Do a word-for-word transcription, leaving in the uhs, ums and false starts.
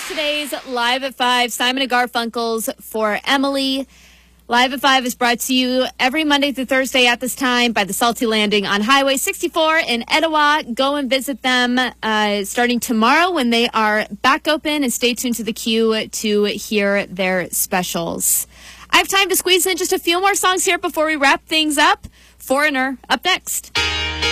today's Live at five, Simon and Garfunkel's For Emily. Live at five is brought to you every Monday through Thursday at this time by the Salty Landing on Highway sixty-four in Etowah. Go and visit them uh, starting tomorrow when they are back open, and stay tuned to the queue to hear their specials. I have time to squeeze in just a few more songs here before we wrap things up. Foreigner up next.